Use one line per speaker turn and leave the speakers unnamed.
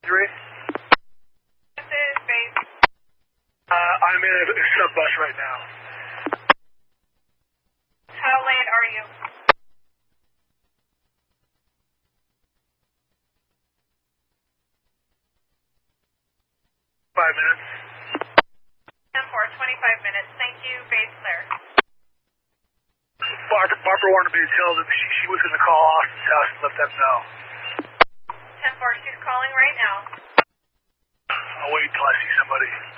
Three.
This is base.
I'm in a sub bus right now.
How late are you?
Five minutes.
10-4, 25 minutes. Thank you. Base clear.
Barbara wanted me to tell them she was going to call Austin's house and let them know.
10-4, she's calling right now.
I'll wait until I see somebody.